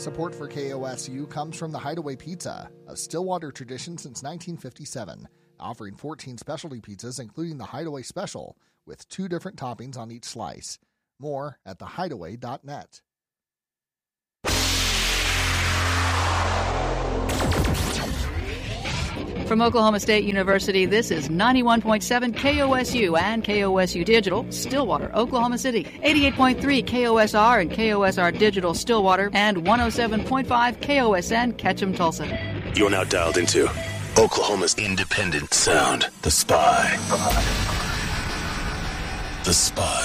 Support for KOSU comes from the Hideaway Pizza, a Stillwater tradition since 1957, offering 14 specialty pizzas, including the Hideaway Special, with 2 different toppings on each slice. More at thehideaway.net. From Oklahoma State University, this is 91.7 KOSU and KOSU Digital, Stillwater, Oklahoma City, 88.3 KOSR and KOSR Digital, Stillwater, and 107.5 KOSN, Ketchum, Tulsa. You're now dialed into Oklahoma's independent sound, The Spy. The Spy.